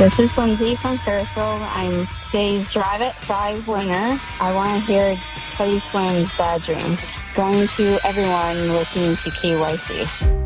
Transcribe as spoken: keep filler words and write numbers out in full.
This is Lindsay from Fairfield. I'm today's Drive at five winner. I want to hear Teddy Swims' Bad Dreams. Going to everyone listening to K Y C.